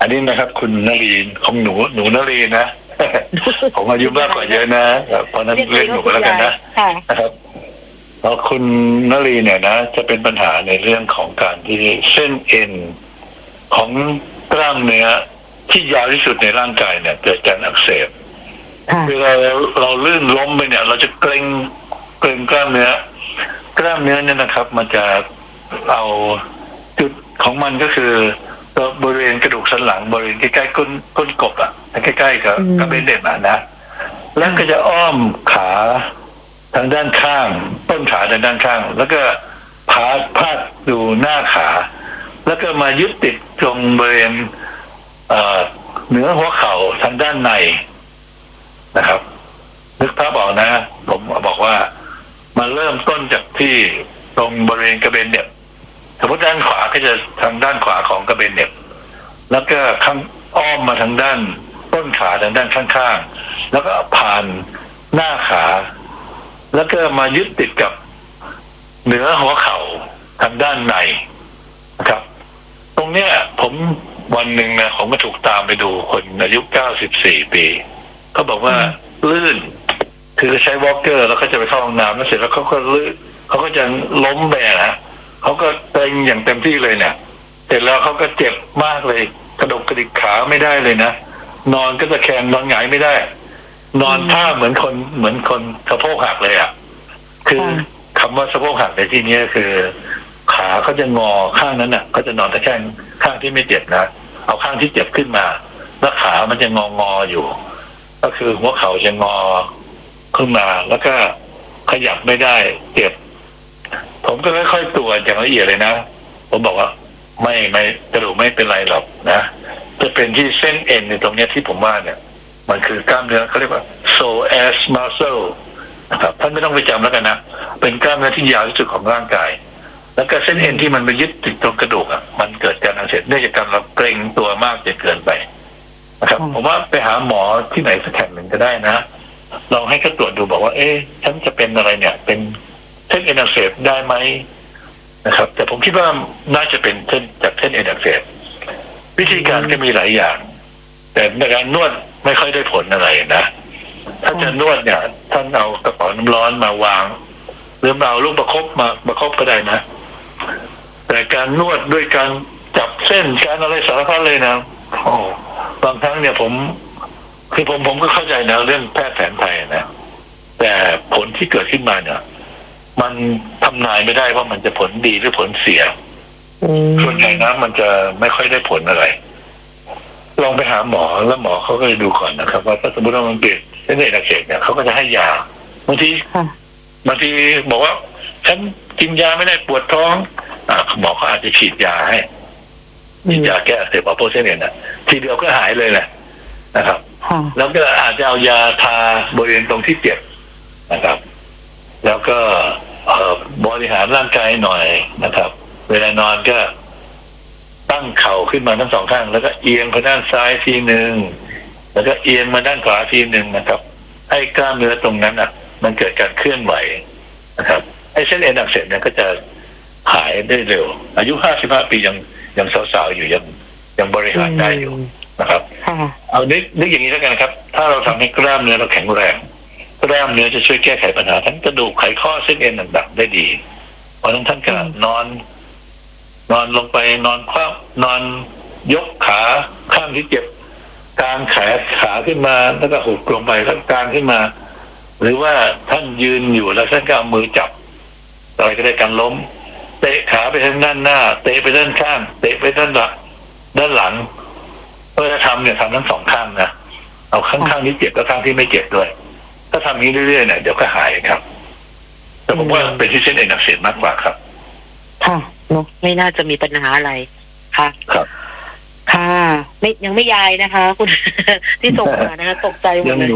อันนี้นะครับคุณนลีนของหนูนลีนนะ ผมอายุมากกว่าเยอะนะเพราะนั้นเรียกหนูแล้วกันนะครับเพราะคุณนลีเนี่ยนะจะเป็นปัญหาในเรื่องของการที่เส้นเอ็นของกล้ามเนื้อที่ยาวที่สุดในร่างกายเนี่ยเกิดการอักเสบเวลาเราลื่นล้มไปเนี่ยเราจะเกร็งกล้ามเนื้เนี่ยนะครับมันจะเอาจุดของมันก็คือบริเวณกระดูกสันหลังบริเวณใกล้ๆก้นกบอ่ะใกล้ๆกับกระเบนเด็บอ่ะนะแล้วก็จะอ้อมขาทางด้านข้างต้นขาทางด้านข้างแล้วก็พาดดูหน้าขาแล้วก็มายึดติดตรงบริเวณเหนือหัวเข่าทางด้านในนะครับนึกภาพออกนะผมบอกว่ามันเริ่มต้นจากที่ตรงบริเวณกระเบนเน็บสมมติด้านขวาก็จะทางด้านขวาของกระเบนเน็บแล้วก็ข้างอ้อมมาทางด้านต้นขาทางด้านข้างๆแล้วก็ผ่านหน้าขาแล้วก็มายึดติดกับเหนือหัวเข่าทางด้านในนะครับตรงเนี้ยผมวันหนึ่งนะผมก็ถูกตามไปดูคนอายุ94 ปีเขาบอกว่าลื่นคือใช้วอล์กเกอร์แล้วก็จะไปเข้าห้องน้ำแล้วเสร็จแล้วเขาก็ลื่นเขาก็จะล้มไปนะเขาก็เกร็งอย่างเต็มที่เลยเนี่ยเสร็จแล้วเขาก็เจ็บมากเลยกระดิกขาไม่ได้เลยนะนอนก็จะแขงนอนหงายไม่ได้นอนท่าเหมือนคนสะโพกหักเลยอ่ะคือคำว่าสะโพกหักในที่นี้คือขาเขาจะงอข้างนั้นน่ะเขาจะนอนตะแคงข้างที่ไม่เจ็บนะเอาข้างที่เจ็บขึ้นมาแล้วขามันจะงออยู่ก็คือหัวเข่าจะงอขึ้นมาแล้วก็ขยับไม่ได้เจ็บผมก็ค่อยๆตรวจอย่างละเอียดเลยนะผมบอกว่าไม่กระดูกไม่เป็นไรหรอกนะจะเป็นที่เส้นเอ็นในตรงนี้ที่ผมว่าเนี่ยมันคือกล้ามเนื้อเขาเรียกว่า psoas muscle นะครับท่านไม่ต้องไปจำแล้วกันนะเป็นกล้ามเนื้อที่ยาวที่สุดของร่างกายแล้วก็เส้นเอ็นที่มันไปยึดติดตรงกระดูกอ่ะมันเกิดการอักเสบเนื่องจากการเราเกร็งตัวมากจนเกินไปนะครับผมว่าไปหาหมอที่ไหนสักแห่งหนึ่งก็ได้นะลองให้เขาตรวจดูบอกว่าฉันจะเป็นอะไรเนี่ยเป็นเส้นเอ็นอักเสบได้ไหมนะครับแต่ผมคิดว่าน่าจะเป็นเส้นเอ็นอักเสบวิธีการก็มีหลายอย่างแต่ในการนวดไม่ค่อยได้ผลอะไรนะถ้าจะนวดเนี่ยท่านเอากระเป๋าน้ำร้อนมาวางหรือเอาลูกประคบมาประคบก็ได้นะแต่การนวดด้วยการจับเส้นการอะไรสารพัดเลยนะบางครั้งเนี่ยผมก็เข้าใจนะเรื่องแพทย์แผนไทยนะแต่ผลที่เกิดขึ้นมาเนี่ยมันทำนายไม่ได้ว่ามันจะผลดีหรือผลเสียส่วนใหญ่นะมันจะไม่ค่อยได้ผลอะไรลองไปหาหมอแล้วหมอเขาก็จะดูก่อนนะครับว่าถ้าสมมติว่ามันเกิดเส้นเอ็นอักเสบเนี่ยเขาก็จะให้ยาบางทีบอกว่าฉันกินยาไม่ได้ปวดท้องหมอเขาอาจจะฉีดยาให้ฉีดยาแก้อักเสบเอาโพเส้นเอ็นทีเดียวก็หายเลยแหละนะครับแล้วก็อาจจะเอายาทาบริเวณตรงที่เจ็บนะครับแล้วก็บริหารร่างกายหน่อยนะครับเวลานอนก็ตั้งเข่าขึ้นมาทั้งสองข้างแล้วก็เอียงไปด้านซ้ายทีหนึ่งแล้วก็เอียงมาด้านขวาทีหนึ่งนะครับให้กล้ามเนื้อตรงนั้นมันเกิดการเคลื่อนไหวนะครับไอ้เส้นเอ็นอักเสบเนี่ยก็จะหายได้เร็วอายุ55 ปียังสาวๆอยู่ยังบริหารได้อยู่นะครับเอานึกอย่างนี้แล้วกันครับถ้าเราทำให้กล้ามเนื้อเราแข็งแรงกล้ามเนื้อจะช่วยแก้ไขปัญหาทั้งกระดูกไขข้อเส้นเอ็นต่างๆได้ดีเพราะฉะนั้นท่านก็นอนลงไปนอนคว่ำนอนยกขาข้างที่เจ็บกางขาขึ้นมาแล้วก็หุบลงไปแล้วกางขึ้นมาหรือว่าท่านยืนอยู่แล้วท่านก็เอามือจับอะไรก็ได้การล้มเตะขาไปทางด้านหน้าเตะไปด้านข้างเตะไปด้านหลังเพื่อจะทำทั้งสองข้างนะเอาข้างที่เจ็บกับข้างที่ไม่เจ็บด้วยถ้าทำนี้เรื่อยๆเนี่ยเดี๋ยวก็หายครับแต่ผมว่าเป็นที่เส้นเอ็นอักเสบมากกว่าครับค่ะเนาะไม่น่าจะมีปัญหาอะไรค่ะครับค่ะยังไม่ยายนะคะคุณที่ส่งมานะคะตกใจหมดเลยยังหนู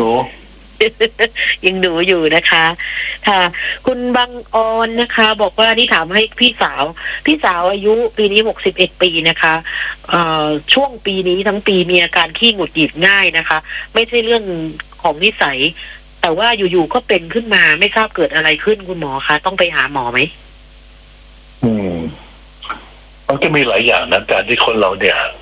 ยังหนูอยู่นะคะค่ะคุณบางออนนะคะบอกว่าที่ถามให้พี่สาวอายุปีนี้61 ปีนะคะช่วงปีนี้ทั้งปีมีอาการขี้หงุดหงิดง่ายนะคะไม่ใช่เรื่องของนิสัยแต่ว่าอยู่ๆก็เป็นขึ้นมาไม่ทราบเกิดอะไรขึ้นคุณหมอคะต้องไปหาหมอไหมมันก็มีหลายอย่างนะการที่คนเราเนี่ย